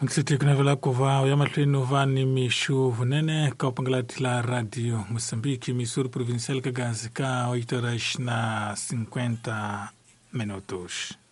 Ngisiti kuna vela kova yamahlweni vani mishu vunene ka upangalati la radio Mosambiki misuri provincial kagazi ka 8 horas na 50 minutos.